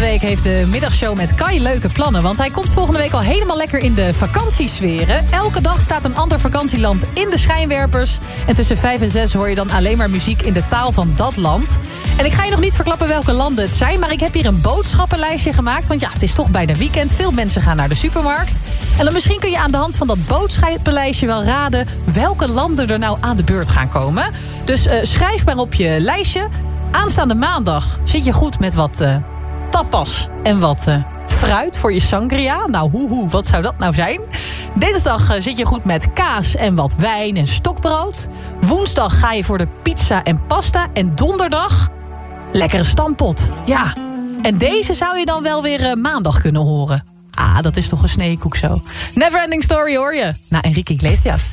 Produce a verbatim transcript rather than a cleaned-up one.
week heeft de middagshow met Kai leuke plannen. Want hij komt volgende week al helemaal lekker in de vakantiesferen. Elke dag staat een ander vakantieland in de schijnwerpers. En tussen vijf en zes hoor je dan alleen maar muziek in de taal van dat land. En ik ga je nog niet verklappen welke landen het zijn. Maar ik heb hier een boodschappenlijstje gemaakt. Want ja, het is toch bijna weekend. Veel mensen gaan naar de supermarkt. En dan misschien kun je aan de hand van dat boodschappenlijstje wel raden welke landen er nou aan de beurt gaan komen. Dus uh, schrijf maar op je lijstje. Aanstaande maandag zit je goed met wat uh, tapas en wat uh, fruit voor je sangria. Nou, hoe, hoe, wat zou dat nou zijn? Dinsdag uh, zit je goed met kaas en wat wijn en stokbrood. Woensdag ga je voor de pizza en pasta. En donderdag, lekkere stampot. Ja, en deze zou je dan wel weer uh, maandag kunnen horen. Ah, dat is toch een sneekoek zo. Neverending Story hoor je. Nou, Enrique Iglesias.